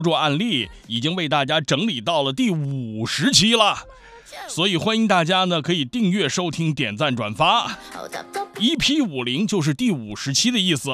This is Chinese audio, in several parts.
弱案例已经为大家整理到了第50期了，所以欢迎大家呢可以订阅收听、点赞、转发。EP50就是第50期的意思。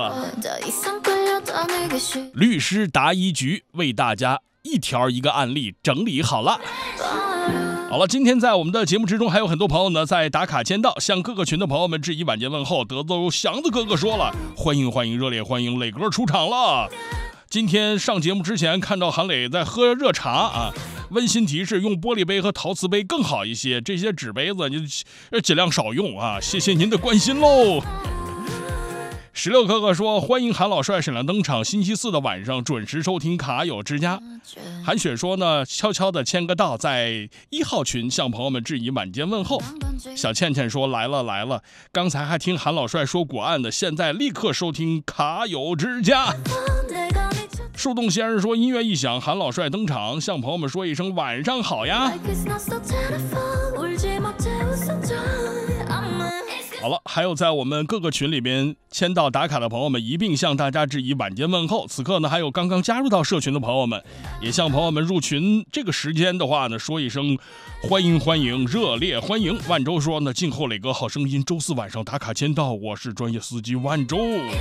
律师答疑局为大家一条一个案例整理好了。好了，今天在我们的节目之中，还有很多朋友呢在打卡签到，向各个群的朋友们致以晚间问候。德州祥子哥哥说了，欢迎，热烈欢迎磊哥出场了。今天上节目之前看到韩磊在喝热茶啊，温馨提示用玻璃杯和陶瓷杯更好一些，这些纸杯子你尽量少用啊，谢谢您的关心喽。16哥哥说，欢迎韩老帅沈亮登场，星期四的晚上准时收听卡友之家。韩雪说呢，悄悄的签个到，在1号群向朋友们致以晚间问候。小倩倩说，来了，刚才还听韩老帅说古案的，现在立刻收听卡友之家。树洞先生说，音乐一响，韩老帅登场，向朋友们说一声晚上好呀。好了，还有在我们各个群里边签到打卡的朋友们，一并向大家致以晚间问候。此刻呢，还有刚刚加入到社群的朋友们，也向朋友们入群这个时间的话呢，说一声欢迎，热烈欢迎。万周说呢，静候磊哥好声音，周四晚上打卡签到，我是专业司机万周。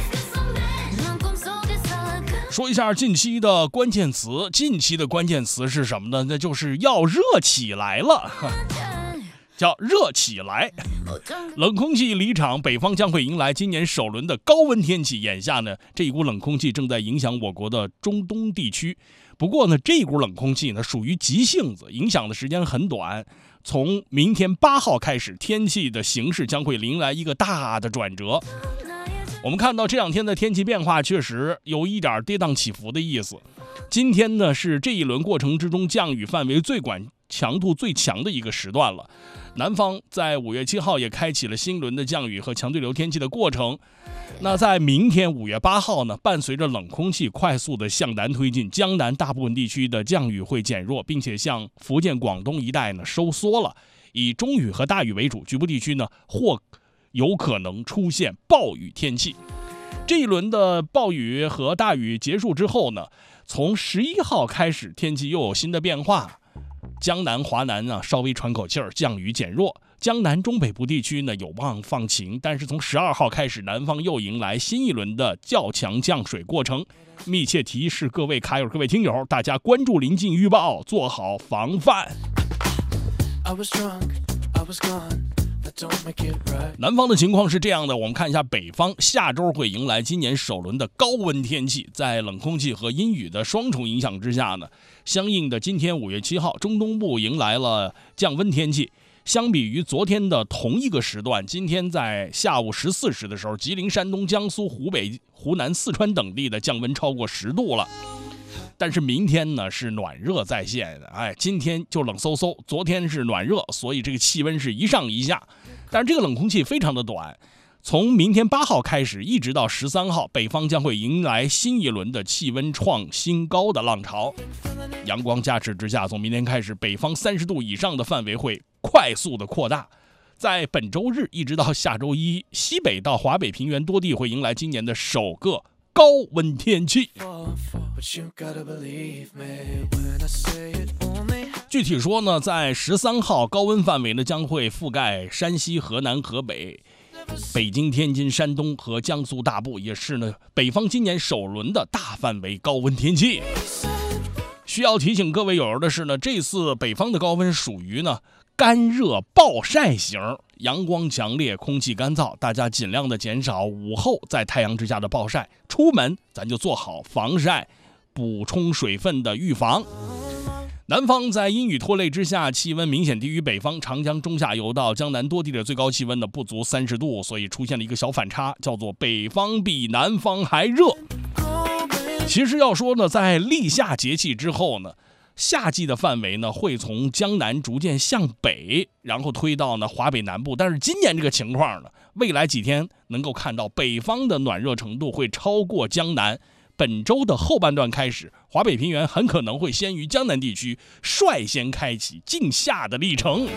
说一下近期的关键词，是什么呢？那就是要热起来了。叫热起来，冷空气离场，北方将会迎来今年首轮的高温天气。眼下呢，这一股冷空气正在影响我国的中东地区。不过呢，这一股冷空气呢属于急性子，影响的时间很短。从明天8号开始，天气的形势将会迎来一个大的转折。我们看到这2天的天气变化确实有一点跌宕起伏的意思。今天呢是这一轮过程之中降雨范围最广、强度最强的一个时段了。南方在5月7号也开启了新一轮的降雨和强对流天气的过程。那在明天5月8号呢，伴随着冷空气快速的向南推进，江南大部分地区的降雨会减弱，并且向福建、广东一带呢收缩了，以中雨和大雨为主，局部地区呢或有可能出现暴雨天气。这一轮的暴雨和大雨结束之后呢，从11号开始天气又有新的变化。江南、华南呢稍微喘口气儿，降雨减弱。江南中北部地区呢有望放晴，但是从12号开始，南方又迎来新一轮的较强降水过程。密切提示各位卡友、各位听友，大家关注临近预报，做好防范。南方的情况是这样的，我们看一下北方，下周会迎来今年首轮的高温天气，在冷空气和阴雨的双重影响之下呢，相应的今天5月7号，中东部迎来了降温天气。相比于昨天的同一个时段，今天在下午14时的时候，吉林、山东、江苏、湖北、湖南、四川等地的降温超过10度了。但是明天呢是暖热在线的，今天就冷飕飕，昨天是暖热，所以这个气温是一上一下。但是这个冷空气非常的短，从明天8号开始一直到13号，北方将会迎来新一轮的气温创新高的浪潮。阳光加持之下，从明天开始，北方30度以上的范围会快速的扩大。在本周日一直到下周一，西北到华北平原多地会迎来今年的首个高温天气。具体说呢，在13号高温范围呢将会覆盖山西、河南、河北、北京、天津、山东和江苏大部，也是呢北方今年首轮的大范围高温天气。需要提醒各位友友的是呢，这次北方的高温属于呢干热暴晒型，阳光强烈，空气干燥，大家尽量的减少午后在太阳之下的暴晒，出门咱就做好防晒、补充水分的预防。南方在阴雨拖累之下，气温明显低于北方，长江中下游到江南多地的最高气温呢不足30度，所以出现了一个小反差，叫做北方比南方还热。其实要说呢，在立夏节气之后呢，夏季的范围呢会从江南逐渐向北，然后推到呢华北南部。但是今年这个情况呢，未来几天能够看到北方的暖热程度会超过江南。本周的后半段开始，华北平原很可能会先于江南地区率先开启进夏的历程。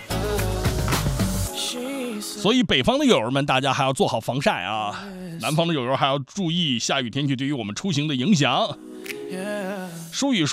所以北方的友友们，大家还要做好防晒啊！南方的友友还要注意下雨天气对于我们出行的影响。舒雨说